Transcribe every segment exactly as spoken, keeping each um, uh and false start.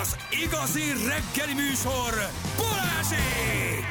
Az igazi reggeli műsor Balázsék!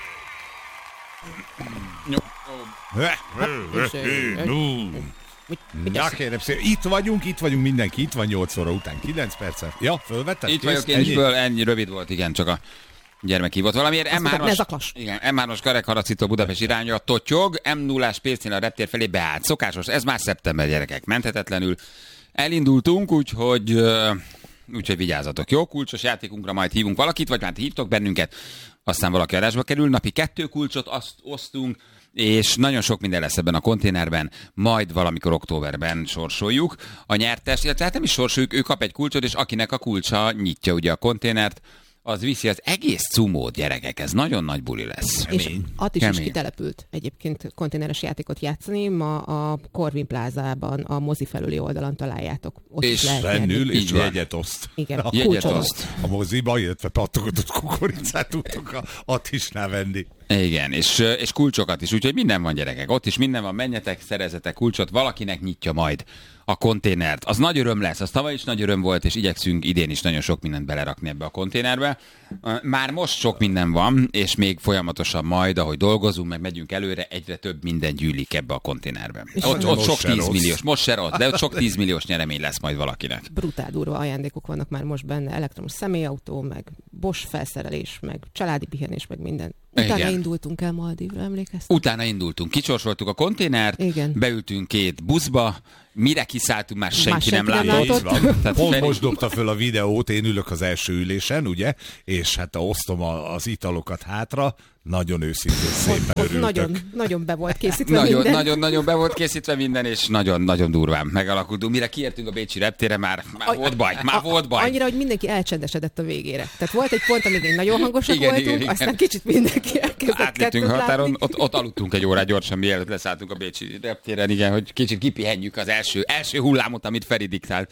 Ja, kérem szépen, itt vagyunk, itt vagyunk mindenki, itt van nyolc óra után, kilenc percet. Ja, fölvetted? Itt vagyok én is föl, ennyi rövid volt, igen, csak a gyermek hívott valamiért. em hármas, igen, em hármas Kerekharacitól Budapest irányra totyog, em nullás Pécnél a reptér felé beállt. Szokásos, ez már szeptember, gyerekek, menthetetlenül. Elindultunk, úgyhogy, úgyhogy vigyázzatok. Jó, kulcsos játékunkra majd hívunk valakit, vagy már hívtok bennünket, aztán valaki adásba kerül. Napi kettő kulcsot azt osztunk, és nagyon sok minden lesz ebben a konténerben, majd valamikor októberben sorsoljuk a nyertes, illetve hát nem is sorsoljuk, ő kap egy kulcsot, és akinek a kulcsa nyitja ugye a konténert, az viszi az egész cumót, gyerekek, ez nagyon nagy buli lesz. És Attis is kitelepült egyébként konténeres játékot játszani, ma a Corvin plázában, a mozi felüli oldalon találjátok. Ott és bennül, és jegyet oszt. Igen, a jegyet oszt. A moziba, illetve pattogatott kukoricát tudtok a Attisnál venni. Igen, és, és kulcsokat is, úgyhogy minden van, gyerekek. Ott is minden van, menjetek, szerezetek kulcsot, valakinek nyitja majd a konténert. Az nagy öröm lesz, az tavaly is nagy öröm volt, és igyekszünk idén is nagyon sok mindent belerakni ebbe a konténerbe. Már most sok minden van, és még folyamatosan majd, ahogy dolgozunk, meg megyünk előre, egyre több minden gyűlik ebbe a konténerbe. Ott, ott sok tízmilliós, most se rossz, de ott sok tízmilliós nyeremény lesz majd valakinek. Brutál durva ajándékok vannak már most benne, elektromos személyautó, meg Bosch felszerelés, meg családi pihenés, meg minden. Utána igen. Indultunk el Maldívra, emlékeztem? Utána indultunk, kicsorsoltuk a konténert, igen. Beültünk két buszba, mire kiszálltunk, már senki, már senki nem, nem látott. látott. Pont most dobta föl a videót, én ülök az első ülésen, ugye, és hát osztom a, az italokat hátra, nagyon őszintén szépen örültök. Nagyon, nagyon be volt készítve nagyon, minden. Nagyon, nagyon be volt készítve minden, és nagyon, nagyon durván megalakultunk. Mire kiértünk a bécsi reptére, már, már a, volt baj, már a, volt baj. Annyira, hogy mindenki elcsendesedett a végére. Tehát volt egy pont, amíg nagyon hangosak igen, voltunk, igen, aztán igen. kicsit mindenki elkezdett átléptünk határon, ott, ott aludtunk egy órát gyorsan, mielőtt leszálltunk a bécsi reptéren, igen, hogy kicsit kipihenjük az első, első hullámot, amit Feri diktált.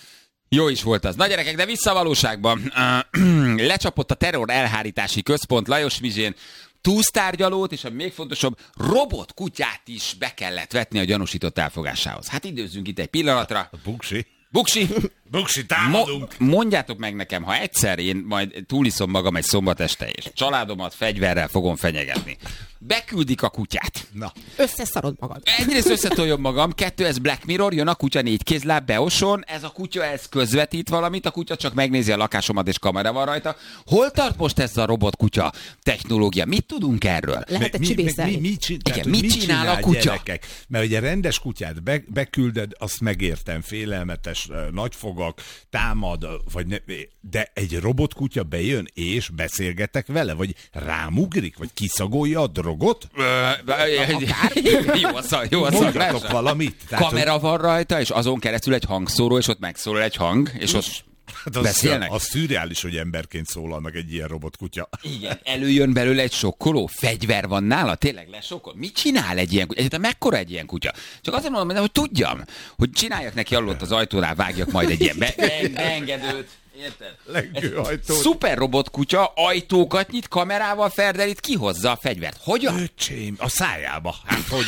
Jó is volt az. Na gyerekek, de vissza a valóságban. Lecsapott a terror elhárítási központ Lajos Mizsén, túsztárgyalót, és a még fontosabb, robotkutyát is be kellett vetni a gyanúsított elfogásához. Hát időzzünk itt egy pillanatra. A buksi. Buksi! Buksi, támadunk! Mo- mondjátok meg nekem, ha egyszer én majd túliszom magam egy szombat este, és családomat fegyverrel fogom fenyegetni. Beküldik a kutyát. Na. Összeszarod magad. Egyrészt összetoljom magam, kettő, ez Black Mirror, jön a kutya négy kézláb, beoson, ez a kutya, ez közvetít valamit, a kutya csak megnézi a lakásomat, és kamera van rajta. Hol tart most ez a robotkutya technológia? Mit tudunk erről? Lehet egy csibészelni. Mi, mi, mi, csin- Igen, tehát, mit mit csinál, csinál a kutya? Gyerekek? Mert ugye rendes kutyát be, bekülded, azt megértem, félelmetes, nagyfogak, támad, vagy ne, de egy robotkutya bejön, és beszélgetek vele? Vagy rámugrik? Vagy kiszagolja a drogot? Jó a szag, jó a Mondjatok valamit. Tehát, kamera van rajta, és azon keresztül egy hangszóró, és ott megszólal egy hang, és ott hát az, beszélnek. Az szürreális, hogy emberként szólal meg egy ilyen robotkutya. Igen, előjön belőle egy sokkoló, fegyver van nála, tényleg lesokkol. Mit csinál egy ilyen kutya? Egyáltalán mekkora egy ilyen kutya? Csak azért mondom, hogy tudjam, hogy csináljak neki alulott az ajtónál, vágjak majd egy ilyen be- be- beengedőt. Érted? Lengőajtót. Szuper robotkutya, ajtókat nyit, kamerával felderít, kihozza a fegyvert. Hogyan? Öcsém, a szájába. Hát hogy?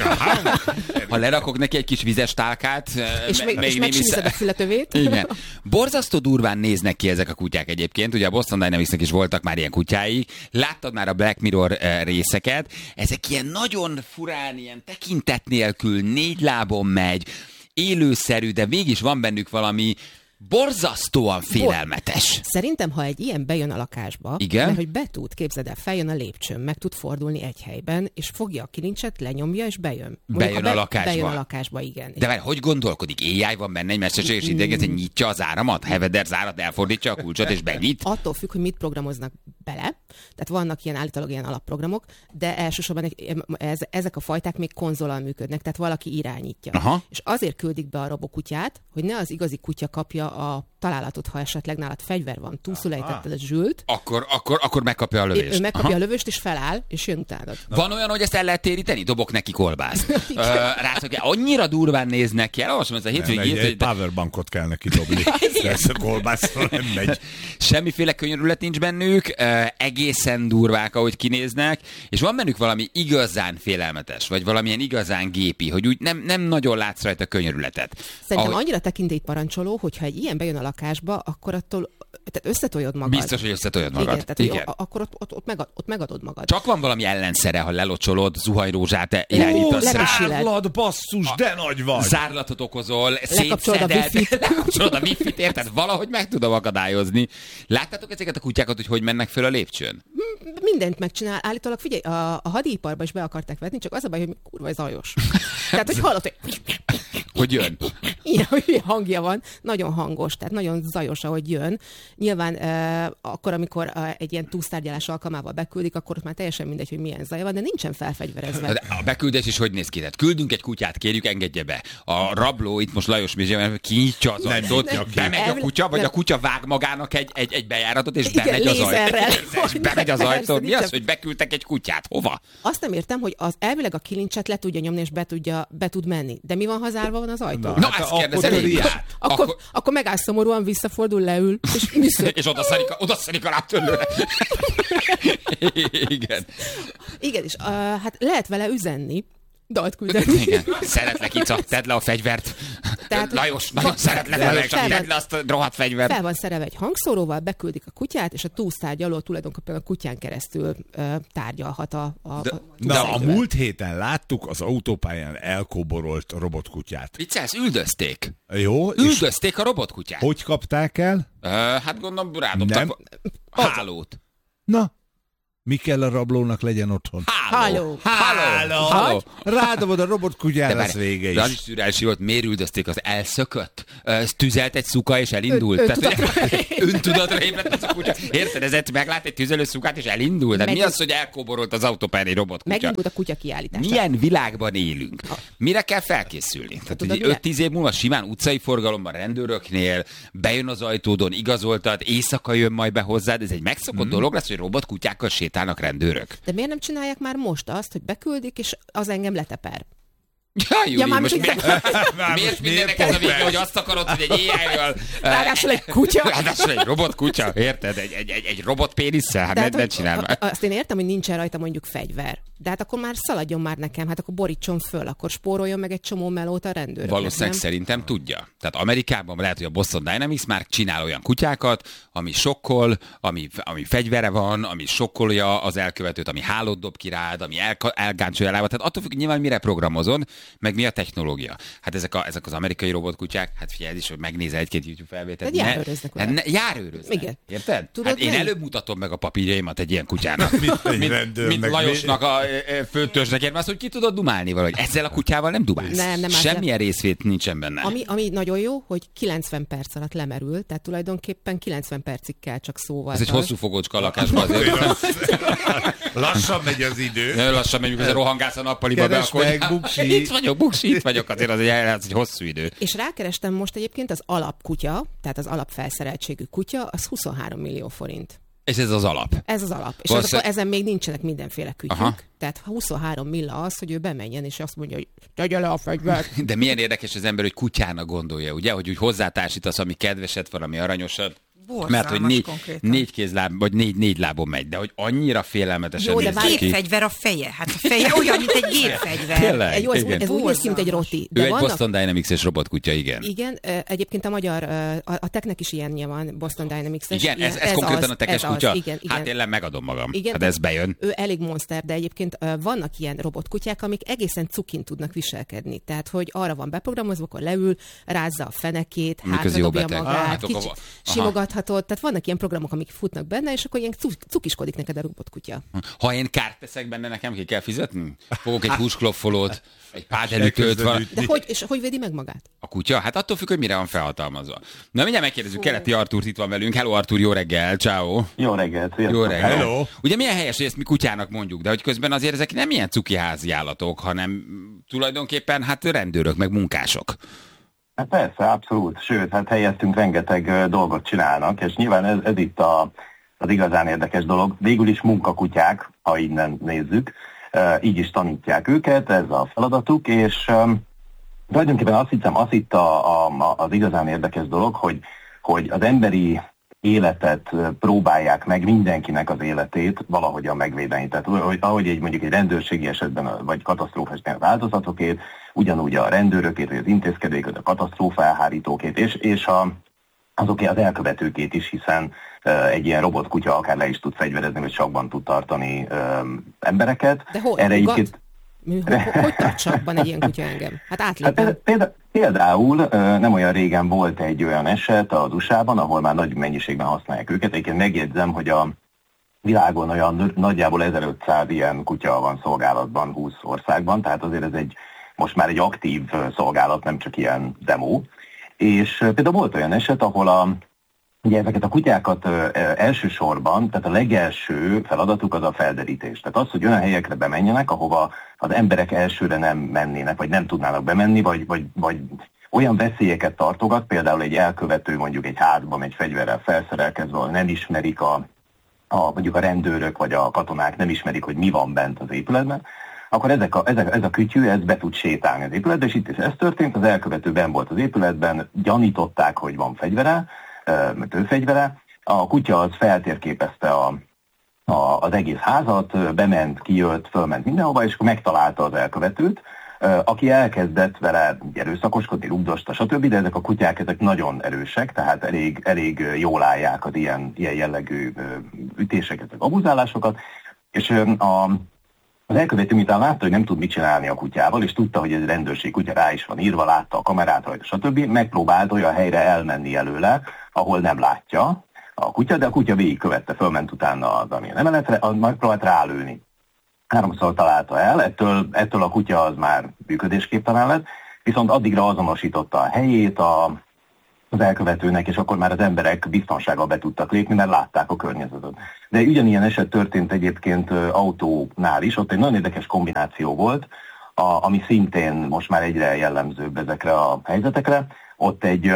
Ha lerakok neki egy kis vizes tálkát, és még, és megsimized a fületövét. Igen. Borzasztó durván néznek ki ezek a kutyák egyébként. Ugye a Boston Dynamicsnek is voltak már ilyen kutyái. Láttad már a Black Mirror részeket. Ezek ilyen nagyon furán, ilyen tekintet nélkül, négy lábon megy, élőszerű, de mégis van bennük valami borzasztóan félelmetes. Szerintem, ha egy ilyen bejön a lakásba, igen? Mert hogy be tud, képzeld el, feljön a lépcsőn, meg tud fordulni egy helyben, és fogja a kilincset, lenyomja, és bejön. Mondjuk, bejön be, a lakásba. Bejön a lakásba, igen. De várj, hogy gondolkodik? á i van benne egy mesterséges intelligencia, nyitja az áramat, Heveder zárat, elfordítja a kulcsot, és benyit? Attól függ, hogy mit programoznak bele. Tehát vannak ilyen állítólag ilyen alapprogramok, de elsősorban ez, ezek a fajták még konzolal működnek, tehát valaki irányítja. Aha. És azért küldik be a robokutyát, hogy ne az igazi kutya kapja a találatot, ha esetleg nálad fegyver van, túlszulejtetted a zsült. Akkor, akkor, akkor megkapja a lövést. Ő megkapja Aha. a lövést, és feláll, és jön utánad. Van olyan, hogy ezt el lehet téríteni? Dobok neki kolbászt. uh, Rászok, annyira durván néznek ki. Elolvasom ezt a hétvégét. Egy, egy powerbankot kell neki dobni. Ez a kolbászról nem megy. Semmiféle könyörület nincs bennük, uh, egészen durvák, ahogy kinéznek, és van bennük valami igazán félelmetes, vagy valamilyen igazán gépi, hogy úgy nem, nem nagyon látsz rajta könyörületet. Szerintem ahogy... annyira tekintélyt parancsoló, hogyha egy ilyen bejön a lakásba, akkor attól tehát összetoljod magad. Biztos, hogy összetoljod magad. Igen, tehát Igen. akkor ott, ott, ott, megad, ott megadod magad. Csak van valami ellenszere, ha lelocsolod, zuhanyrózsát irányítasz rá. Zárlat, basszus, de nagy vagy! Zárlatot okozol, lekapcsolod a wifi-t. Lekapcsolod a wifi-t, érted? Valahogy meg tudom akadályozni. Láttátok ezeket a kutyákat, hogy hogy mennek föl a lépcsőn? Mindent megcsinál. Állítólag figyelj, a, a hadiiparba is be akarták vetni, csak az a baj, hogy kurva zajos. Tehát, hogy hallod, hogy... Hogy jön. Igen, hogy hangja van, nagyon hangos, tehát nagyon zajos, ahogy jön. Nyilván uh, akkor, amikor uh, egy ilyen túlsztárgyalás alkalmával beküldik, akkor ott már teljesen mindegy, hogy milyen zaj van, de nincsen felfegyverezve. De a beküldés is hogy néz ki? Tehát küldünk egy kutyát, kérjük, engedje be. A rabló, itt most Lajos Mizsé, kinyitja az ajtót, bemegy a kutya, vagy nem. A kutya vág magának egy, egy, egy bejáratot, és igen, bemegy az ajtót. És bemegy az ajtót. Mi az, hogy beküldtek egy kutyát? Hova? Azt nem értem, hogy az elvileg a kilincset le tudja nyomni, és be, tudja, be tud menni. De mi van, ha zárva van az ajtó? Na, hát ezt kérdezem én. Akkor, akkor, akkor megáll szomorúan, visszafordul, leül, és vissza. És oda szarik a, oda szarik a lábtörlőre. Igen. Igen, és uh, hát lehet vele üzenni, dalt küldeni. Igen. Szeretlek, Ica, tedd le a fegyvert. Tehát, Lajos, nagyon van, szeretlek, Lajos, tedd le azt a rohadt fegyvert. Fel van szerelve egy hangszóróval, beküldik a kutyát, és a túlsztárgyaló tulajdonképpen a kutyán keresztül uh, tárgyalhat a... a, de, a de a múlt héten láttuk az autópályán elkóborolt robotkutyát. Viccelsz, üldözték. Jó. Üldözték a robotkutyát. Hogy kapták el? Uh, hát gondolom, rádobtak hálót. Na, mi kell a rablónak legyen otthon? Háló. Háló. Háló. Háló. Rádobod a robotkutyán, lesz vége is. De az is szürreális volt, miért üldözték, az elszökött? Ez tüzelt egy szuka és elindult? Öntudatra ébredt az a kutya. Érted, ez egy meglát egy tüzelő szukát és elindult? De mi az, hogy elkóborolt az autópályán egy robotkutya? Megindult a kutya kiállítása. Milyen világban élünk? Mire kell felkészülni? Tehát öt-tíz év múlva simán utcai forgalomban, rendőröknél, bejön az ajtódon, igazoltad, éjszaka jön majd be hozzád. Ez egy megszokott hmm. dolog lesz, hogy robotkutyákkal sétálnak rendőrök. De miért nem csinálják már most azt, hogy beküldik, és az engem leteper? Ja, Júli, ja, most mi... miért mindennek ez a vége, hogy azt akarod, hogy egy éjjel... Ráadásul egy kutya. Ráadásul egy robotkutya, érted? Egy, egy, egy, egy robotpénisszel? Hát ne, ne csinálj már. Azt én értem, hogy nincsen rajta mondjuk fegyver. De hát akkor már szaladjon már nekem, hát akkor borítson föl, akkor spóroljon meg egy csomó melót a rendőrök. Valószínűleg szerintem tudja. Tehát Amerikában lehet, hogy a Boston Dynamics már csinál olyan kutyákat, ami sokkol, ami, ami fegyvere van, ami sokkolja az elkövetőt, ami hálót dob ki rád, ami el, elgáncsolja lábad. Tehát attól függ, nyilván mire programozon, meg mi a technológia. Hát ezek, a, ezek az amerikai robotkutyák, hát figyelj is, hogy megnézel egy-két YouTube felvételt. Tehát járőröznek ne, ne, járőröznek. Igen. Érted? Tudod, hát én nem? előbb mutatom meg a papírjaimat egy ilyen kutyának. mint mint, mint Lajosnak a főtörzsnek, értem azt, hogy ki tudod dumálni valahogy. Ezzel a kutyával nem dumálsz. Nem, nem Semmilyen részvét nincsen benne. Ami, ami nagyon jó, hogy kilencven perc alatt lemerül, tehát tulajdonképpen kilencven percig kell csak szóval. Ez egy hosszú fogócska lakásban azért. Lassan megy az idő. Nagyon lassan megyünk, ez a rohangász a nappaliba be, akkor... Itt vagyok, buksi, itt vagyok, azért az egy, az egy hosszú idő. És rákerestem most egyébként az alapkutya, tehát az alapfelszereltségű kutya, az huszonhárom millió forint. És ez az alap? Ez az alap. És Valószínű... akkor ezen még nincsenek mindenféle kütyük. Aha. Tehát huszonhárom milla az, hogy ő bemenjen, és azt mondja, hogy tegye le a fegyvert. De milyen érdekes az ember, hogy kutyának gondolja, ugye? Hogy úgy hozzátársítasz, ami kedveset, valami aranyosat. Borzalmas, mert hogy négy, négy kézláb, vagy négy, négy lábon megy, de hogy annyira félelmetesen jó, de néz ki. Gépfegyver a feje. Hát a feje olyan, mint egy gépfegyver. Tényleg, jó, ez, ez úgy néz ki, mint egy roti. De ő vannak... egy Boston Dynamics-es robotkutya, igen. Igen, egyébként a magyar, a, a Technek is ilyenje van, Boston Dynamics-es. Igen, ez, ez, ez konkrétan az, a tekes kutya? Igen, igen. Hát tényleg megadom magam. Igen, hát ez bejön. Ő elég monster, de egyébként vannak ilyen robotkutyák, amik egészen cukin tudnak viselkedni. Tehát, hogy arra van beprogramozva, akkor leül, rázza a fenekét, hátradobja magát, simogathatod. Tehát vannak ilyen programok, amik futnak benne, és akkor ilyen cukiskodik neked a robotkutya. Ha én kárt teszek benne, nekem ki kell fizetni? Fogok egy húskloffolót, egy pádelütőt van. De hogy, és hogy védi meg magát? A kutya? Hát attól függ, hogy mire van felhatalmazva. Na, mindjárt megkérdezzük, Keleti Artúrt itt van velünk. Hello Artúr, jó reggel, ciao. Jó reggelt, jó reggel. Hello. Ugye milyen helyes, hogy ezt mi kutyának mondjuk, de hogy közben azért ezek nem ilyen cuki házi állatok, hanem tulajdonképpen hát rendőrök, meg munkások. Hát persze, abszolút. Sőt, hát helyettünk rengeteg uh, dolgot csinálnak, és nyilván ez, ez itt a, az igazán érdekes dolog. Végül is munkakutyák, ha innen nézzük, uh, így is tanítják őket, ez a feladatuk, és um, tulajdonképpen azt hiszem, az itt a, a, az igazán érdekes dolog, hogy, hogy az emberi életet próbálják meg, mindenkinek az életét valahogyan megvédeni. Tehát hogy, ahogy egy, mondjuk egy rendőrségi esetben, vagy katasztrófa esetben az áldozatokét, ugyanúgy a rendőrökét, vagy az intézkedőket, a katasztrófa elhárítókét, és, és a, azoké az elkövetőkét is, hiszen egy ilyen robotkutya akár le is tud fegyverezni, vagy sakban tud tartani embereket. De hol? Erre egyébként... Hogy, hogy tart sakban egy ilyen kutya engem? Hát átlépem. Hát például, például nem olyan régen volt egy olyan eset az u es á-ban, ahol már nagy mennyiségben használják őket. Egyébként megjegyzem, hogy a világon olyan nagyjából ezerötszáz ilyen kutya van szolgálatban húsz országban, tehát azért ez egy most már egy aktív szolgálat, nem csak ilyen demo. És például volt olyan eset, ahol a Ugye ezeket a kutyákat ö, elsősorban, tehát a legelső feladatuk az a felderítés. Tehát az, hogy olyan helyekre bemenjenek, ahova az emberek elsőre nem mennének, vagy nem tudnának bemenni, vagy, vagy, vagy olyan veszélyeket tartogat, például egy elkövető mondjuk egy házban egy fegyverrel felszerelkezve, ahol nem ismerik a, a, mondjuk a rendőrök, vagy a katonák nem ismerik, hogy mi van bent az épületben, akkor ezek a, ezek, ez a kütyű ez be tud sétálni az épületbe, és itt is ez történt, az elkövető benn volt az épületben, gyanították, hogy van fegyvere, tőfegyvere. A kutya az feltérképezte a, a, az egész házat, bement, kijött, fölment mindenhova, és akkor megtalálta az elkövetőt, aki elkezdett vele erőszakoskodni, rugdosta, stb., de ezek a kutyák ezek nagyon erősek, tehát elég, elég jól állják az ilyen, ilyen jellegű ütéseket, abuzálásokat, és a Az elkövető miután látta, hogy nem tud mit csinálni a kutyával, és tudta, hogy ez egy rendőrség kutya, rá is van írva, látta a kamerát rajta, stb. Megpróbált olyan helyre elmenni előle, ahol nem látja a kutya, de a kutya végigkövette, fölment utána az amilyen emeletre, megpróbált rálőni. Háromszor találta el, ettől, ettől a kutya az már működésképtelen lett, viszont addigra azonosította a helyét a, az elkövetőnek, és akkor már az emberek biztonsággal be tudtak lépni, mert látták a környezetet. De ugyanilyen eset történt egyébként autónál is, ott egy nagyon érdekes kombináció volt, a, ami szintén most már egyre jellemzőbb ezekre a helyzetekre. Ott egy,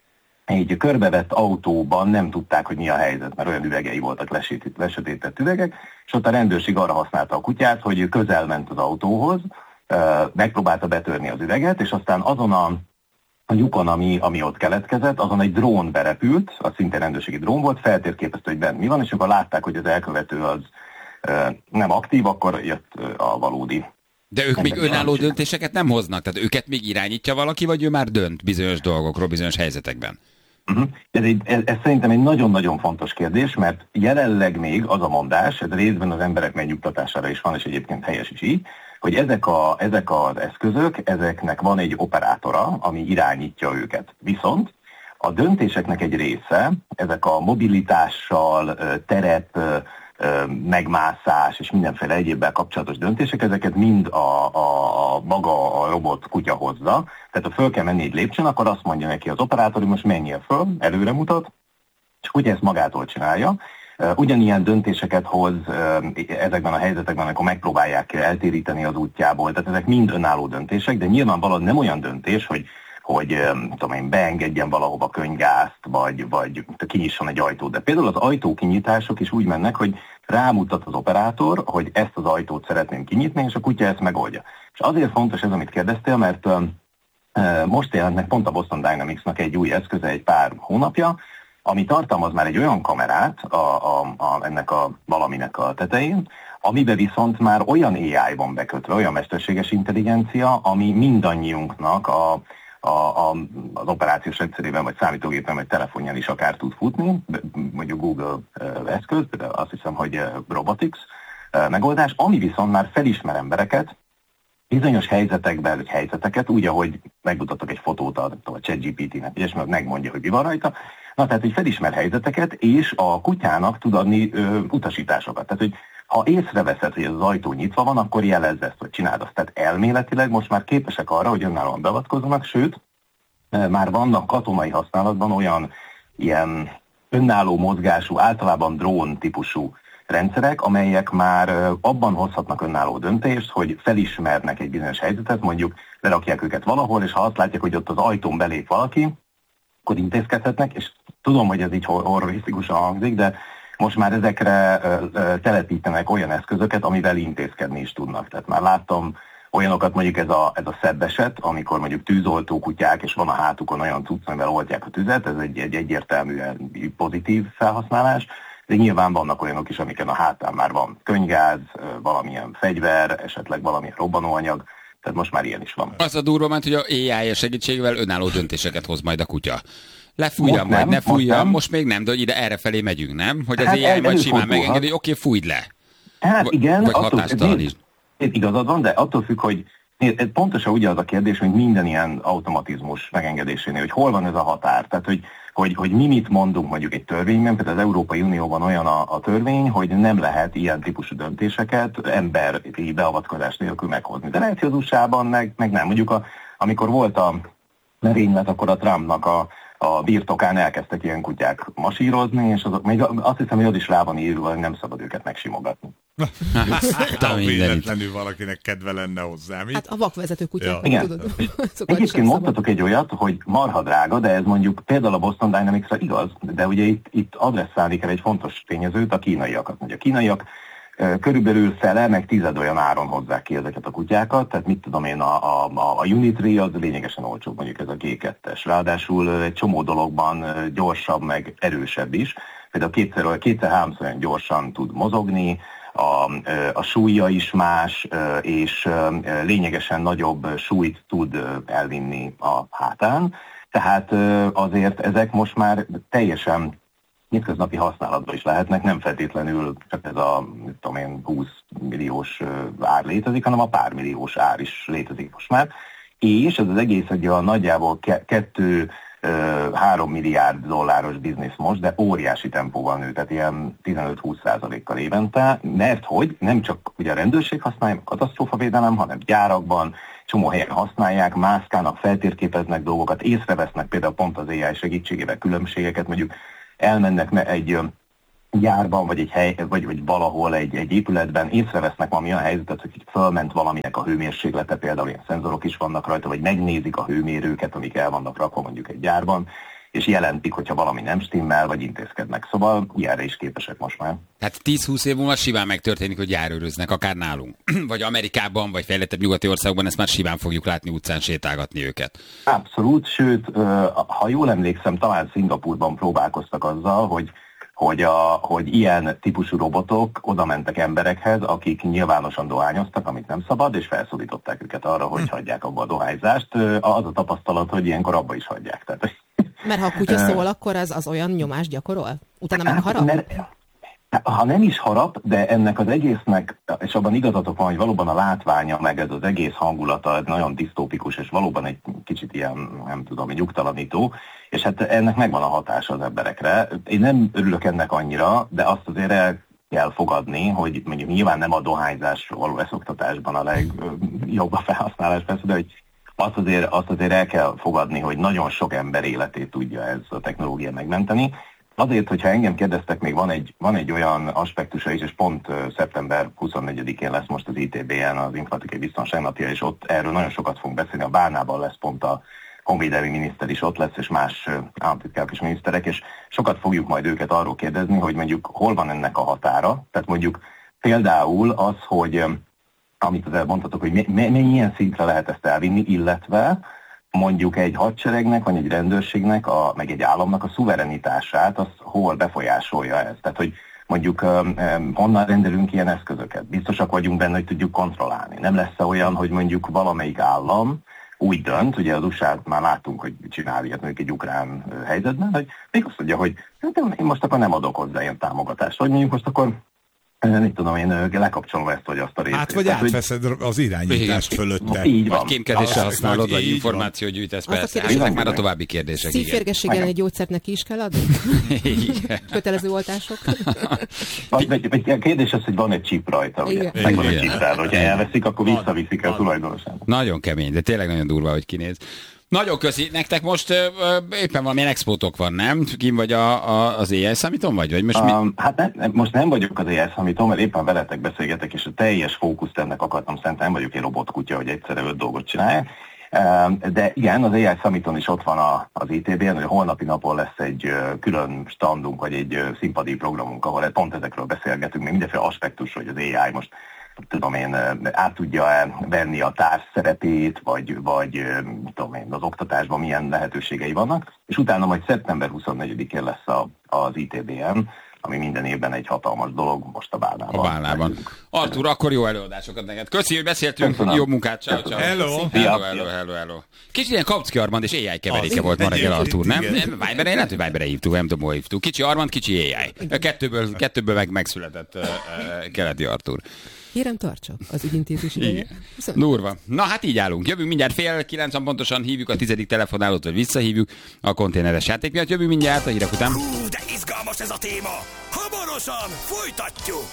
egy körbevett autóban nem tudták, hogy mi a helyzet, mert olyan üvegei voltak, lesötétett üvegek, és ott a rendőrség arra használta a kutyát, hogy közel ment az autóhoz, megpróbálta betörni az üveget, és aztán azon a A lyukon, ami, ami ott keletkezett, azon egy drón berepült, az szintén rendőrségi drón volt, feltérképezte, hogy bent mi van, és akkor látták, hogy az elkövető az ö, nem aktív, akkor jött ö, a valódi. De ők még önálló döntéseket nem hoznak? Tehát őket még irányítja valaki, vagy ő már dönt bizonyos dolgokról, bizonyos helyzetekben? Uh-huh. Ez, egy, ez, ez szerintem egy nagyon-nagyon fontos kérdés, mert jelenleg még az a mondás, ez részben az emberek megnyugtatására is van, és egyébként helyes is így, hogy ezek, a, ezek az eszközök, ezeknek van egy operátora, ami irányítja őket. Viszont a döntéseknek egy része, ezek a mobilitással, terep, megmászás és mindenféle egyébbel kapcsolatos döntések, ezeket mind a, a, a maga a robot kutya hozza. Tehát ha föl kell menni egy lépcsőn, akkor azt mondja neki az operátor, hogy most menjél föl, előre mutat, és ugye ezt magától csinálja. Ugyanilyen döntéseket hoz ezekben a helyzetekben, amikor megpróbálják eltéríteni az útjából. Tehát ezek mind önálló döntések, de nyilvánvalóan nem olyan döntés, hogy, hogy tudom én, beengedjen valahova könyvgázt, vagy, vagy kinyisson egy ajtót. De például az ajtókinyitások is úgy mennek, hogy rámutat az operátor, hogy ezt az ajtót szeretném kinyitni, és a kutya ezt megoldja. És azért fontos ez, amit kérdeztél, mert most jelent meg pont a Boston Dynamics-nak egy új eszköze egy pár hónapja, ami tartalmaz már egy olyan kamerát a, a, a, ennek a valaminek a tetején, amiben viszont már olyan á i van bekötve, olyan mesterséges intelligencia, ami mindannyiunknak a, a, a, az operációs rendszerében, vagy számítógépen, vagy telefonján is akár tud futni, mondjuk Google eszköz, de azt hiszem, hogy Robotics megoldás, ami viszont már felismer embereket, bizonyos helyzetekben, vagy helyzeteket, úgy, ahogy megmutatok egy fotót a, a ChatGPT-nek, és megmondja, hogy mi van rajta. Na, tehát, hogy felismer helyzeteket, és a kutyának tud adni ö, utasításokat. Tehát, hogy ha észreveszed, hogy ez az ajtó nyitva van, akkor jelezd ezt, vagy csináld azt. Tehát elméletileg most már képesek arra, hogy önállóan beavatkozzanak, sőt, már vannak katonai használatban olyan ilyen önálló mozgású, általában drón típusú rendszerek, amelyek már abban hozhatnak önálló döntést, hogy felismernek egy bizonyos helyzetet, mondjuk lerakják őket valahol, és ha azt látják, hogy ott az ajtón belép valaki, akkor intézkedhetnek, és tudom, hogy ez így horrorisztikusan hangzik, de most már ezekre telepítenek olyan eszközöket, amivel intézkedni is tudnak. Tehát már láttam olyanokat, mondjuk ez a, ez a szebb eset, amikor mondjuk tűzoltó kutyák, és van a hátukon olyan cucc, amivel oltják a tüzet, ez egy, egy egyértelműen pozitív felhasználás, de nyilván vannak olyanok is, amiken a hátán már van könyvgáz, valamilyen fegyver, esetleg valamilyen robbanóanyag, tehát most már ilyen is van. Az a durva ment, hogy a á i segítségével önálló döntéseket hoz majd a kutya. lefújjam, vagy ne fújjam, most, most még nem, de hogy ide errefelé megyünk, nem? Hogy az hát á i majd simán megengedi, hogy oké, okay, fújj le. Hát igen. Vagy hatástalan is. Igazad van, de attól függ, hogy pontosan ugye az a kérdés, hogy minden ilyen automatizmus megengedésénél, hogy hol van ez a határ. Tehát, hogy, hogy, hogy mi mit mondunk mondjuk egy törvényben, például az Európai Unióban olyan a, a törvény, hogy nem lehet ilyen típusú döntéseket emberi beavatkozás nélkül meghozni. De lehet, hogy az u es á-ban meg, meg nem. Mondjuk a, amikor volt a merénylet, akkor a Trumpnak a, a birtokán elkezdtek ilyen kutyák masírozni, és azok, még azt hiszem, hogy az is rá van írva, hogy nem szabad őket megsimogatni. Ha véletlenül valakinek kedve lenne hozzá, mi? Hát a vakvezető kutyák. Ja. Tudod. Egyébként mondtatok egy olyat, hogy marha drága, de ez mondjuk például a Boston Dynamics-ra igaz, de ugye itt, itt adresszálni kell egy fontos tényezőt, a kínaiakat. Ugye a kínaiak körülbelül fele, meg tized olyan áron hozzák ki ezeket a kutyákat, tehát mit tudom én, a, a, a Unitree az lényegesen olcsóbb, mondjuk ez a gé kettes. Ráadásul egy csomó dologban gyorsabb, meg erősebb is. Például kétszer, kétszer-háromszor olyan gyorsan tud mozogni, a, a súlya is más, és lényegesen nagyobb súlyt tud elvinni a hátán. Tehát azért ezek most már teljesen hétköznapi használatban is lehetnek, nem feltétlenül csak ez a, mit tudom én, húsz milliós ár létezik, hanem a pár milliós ár is létezik most már. És ez az egész egy olyan nagyjából kettő három milliárd dolláros biznisz most, de óriási tempóval nő, tehát ilyen tizenöt-húsz százalékkal évente, mert hogy nem csak ugye a rendőrség használja, a katasztrófavédelem, hanem gyárakban, csomó helyen használják, mászkálnak, feltérképeznek dolgokat, észrevesznek például pont az á i segítségével különbségeket, mondjuk elmennek egy gyárban, vagy egy hely, vagy, vagy valahol egy, egy épületben, észrevesznek valami olyan helyzetet, hogy fölment valaminek a hőmérséklete, például ilyen szenzorok is vannak rajta, vagy megnézik a hőmérőket, amik el vannak rakva mondjuk egy gyárban, és jelentik, hogyha valami nem stimmel, vagy intézkednek. Szóval ilyenre is képesek most már. Hát tíz-húsz év múlva simán megtörténik, hogy járőröznek, akár nálunk. Vagy Amerikában, vagy fejlettebb nyugati országokban ezt már simán fogjuk látni utcán sétálgatni őket. Abszolút, sőt, ha jól emlékszem, talán Szingapúrban próbálkoztak azzal, hogy Hogy, a, hogy ilyen típusú robotok oda mentek emberekhez, akik nyilvánosan dohányoztak, amit nem szabad, és felszólították őket arra, hogy hagyják abba a dohányzást. Az a tapasztalat, hogy ilyenkor abba is hagyják. Tehát, mert ha a kutya szól, akkor az, az olyan nyomást gyakorol? Utána megharap? Mert, ha nem is harap, de ennek az egésznek, és abban igazatok van, hogy valóban a látványa, meg ez az egész hangulata nagyon disztópikus, és valóban egy kicsit ilyen, nem tudom, egy nyugtalanító, és hát ennek megvan a hatása az emberekre. Én nem örülök ennek annyira, de azt azért el kell fogadni, hogy mondjuk nyilván nem a dohányzásról való leszoktatásban a legjobb a felhasználás persze, de hogy azt azért, azt azért el kell fogadni, hogy nagyon sok ember életét tudja ez a technológia megmenteni. Azért, hogyha engem kérdeztek, még van egy, van egy olyan aspektusa is, és pont uh, szeptember huszonnegyedikén lesz most az i té bé en, az Informatikai Biztonság napja, és ott erről nagyon sokat fogunk beszélni. A Bárnában lesz pont a honvédelmi miniszter is ott lesz, és más uh, államtitkárok és miniszterek, és sokat fogjuk majd őket arról kérdezni, hogy mondjuk hol van ennek a határa. Tehát mondjuk például az, hogy um, amit az elmondhatok, hogy mi, mi, milyen szintre lehet ezt elvinni, illetve mondjuk egy hadseregnek, vagy egy rendőrségnek, a, meg egy államnak a szuverenitását, az hol befolyásolja ez. Tehát, hogy mondjuk um, um, honnan rendelünk ilyen eszközöket. Biztosak vagyunk benne, hogy tudjuk kontrollálni. Nem lesz olyan, hogy mondjuk valamelyik állam úgy dönt, ugye az u es á-t már láttunk, hogy csinál ilyet mondjuk egy ukrán helyzetben, hogy még azt mondja, hogy én most akkor nem adok hozzá ilyen támogatást. Vagy mondjuk most akkor nem tudom, én lekapcsolom ezt, vagy azt a részét. Hát, vagy tehát, átveszed hogy... az irányítást fölötte. Így van. Vagy kémkedésre használod, vagy információt gyűjtesz, persze. Hát ezek már a további kérdések. Szívférgességgel egy gyógyszert neki is kell adni? Kötelező oltások? A kérdés az, hogy van egy chip rajta, ugye? Megvan egy chip rá, hogyha elveszik, akkor visszaviszik el tulajdonosának. Nagyon kemény, de tényleg nagyon durva, hogy kinéz. Nagyon köszi. Nektek most ö, ö, éppen valamilyen expótok van, nem? Kim vagy a, a, az á i Summiton vagy? vagy most um, mi? Hát ne, most nem vagyok az á i Summiton, mert éppen veletek beszélgetek, és a teljes fókuszt ennek akartam szent, nem vagyok egy robotkutya, hogy egyszerre öt dolgot csinálják. Um, de igen, az á i Summiton is ott van a, az i té bé-en, hogy holnapi napon lesz egy uh, külön standunk, vagy egy uh, színpadi programunk, ahol pont ezekről beszélgetünk, még mindenféle aspektus, hogy az á i most tudom én, át tudja venni a társ szerepét, vagy, vagy tudom én, az oktatásban milyen lehetőségei vannak, és utána majd szeptember huszonnegyedikén lesz a, az i té bé en, ami minden évben egy hatalmas dolog, most a Bálnában. A Bálnában. Artúr, akkor jó előadásokat neked. Köszi, hogy beszéltünk, Köszönöm. Jó munkát, ciao, ciao. Hello. Hello, hello, hello, hello. Kicsit ilyen Kapcki Armand és á i keveréke volt ma reggel, Artúr, nem? Viberen, lehet, hogy Viberen hívtuk, nem tudom, hol hívtuk. Kicsi Armand, kicsi á i. A kettőből, kettőből meg megszületett uh, uh, keleti Artúr. Kérem, tartsa az ügyintézés ideje. Durva. Na hát így állunk. Jövünk mindjárt fél kilencen pontosan, hívjuk a tizedik telefonálót, vagy visszahívjuk a konténeres játék miatt. Jövünk mindjárt a hírek után. Hú, de izgalmas ez a téma. Hamarosan folytatjuk.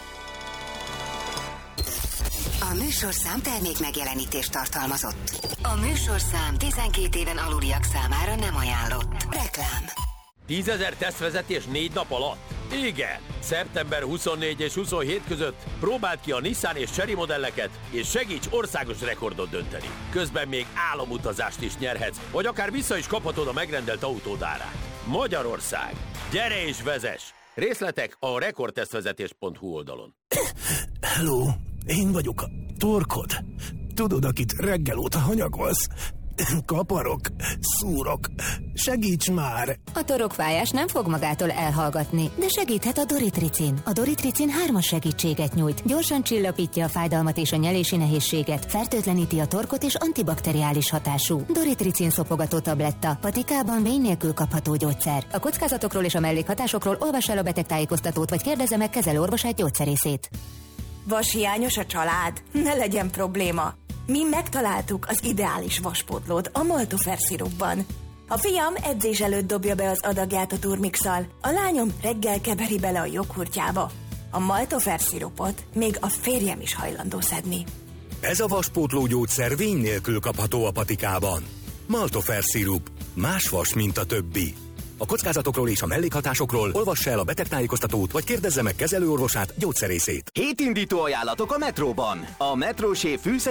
A műsorszám termék megjelenítést tartalmazott. A műsorszám tizenkét éven aluliak számára nem ajánlott. Reklám. tízezer tesztvezetés négy nap alatt? Igen! szeptember huszonnégy és huszonhét között próbáld ki a Nissan és Chery modelleket, és segíts országos rekordot dönteni. Közben még álomutazást is nyerhetsz, vagy akár vissza is kaphatod a megrendelt autód árát. Magyarország! Gyere és vezess! Részletek a rekordtesztvezetés pont hu oldalon. Hello, én vagyok a torkod. Tudod, akit reggel óta hanyagolsz? Kaparok, szúrok. Segíts már! A torokfájás nem fog magától elhallgatni, de segíthet a Doritricin. A Doritricin hármas segítséget nyújt. Gyorsan csillapítja a fájdalmat és a nyelési nehézséget, fertőtleníti a torkot és antibakteriális hatású. Doritricin szopogató tabletta, patikában vény nélkül kapható gyógyszer. A kockázatokról és a mellékhatásokról olvass el a betegtájékoztatót, vagy kérdezze meg kezelőorvosát, gyógyszerészét. Vashiányos a család? Ne legyen probléma! Mi megtaláltuk az ideális vaspótlót a Maltofer szirupban. A fiam edzés előtt dobja be az adagját a turmixal, a lányom reggel keveri bele a joghurtjába. A Maltofer szirupot még a férjem is hajlandó szedni. Ez a vaspótló gyógyszer vény nélkül kapható a patikában. Maltofer szirup. Más vas, mint a többi. A kockázatokról és a mellékhatásokról olvassa el a betegtájékoztatót, vagy kérdezze meg kezelőorvosát, gyógyszerészét. Hétindító ajánlatok a Metróban. A Metrósév fűszeres